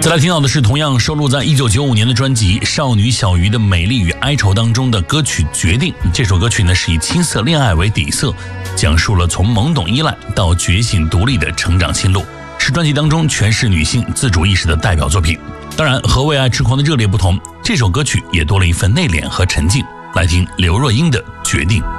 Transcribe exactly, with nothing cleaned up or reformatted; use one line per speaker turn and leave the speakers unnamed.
再来听到的是同样收录在一九九五年的专辑《少女小鱼的美丽与哀愁》当中的歌曲《决定》。这首歌曲呢是以青涩恋爱为底色，讲述了从懵懂依赖到觉醒独立的成长心路，是专辑当中诠释女性自主意识的代表作品。当然和为爱痴狂的热烈不同，这首歌曲也多了一份内敛和沉静。来听刘若英的《决定》。